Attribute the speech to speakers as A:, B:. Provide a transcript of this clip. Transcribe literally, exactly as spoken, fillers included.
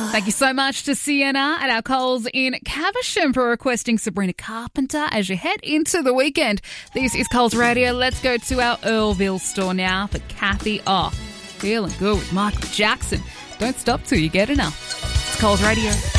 A: Thank you so much to Sienna at our Coles in Caversham for requesting Sabrina Carpenter as you head into the weekend. This is Coles Radio. Let's go to our Earlville store now for Kathy. Oh, feeling good with Michael Jackson. Don't stop till you get enough. It's Coles Radio.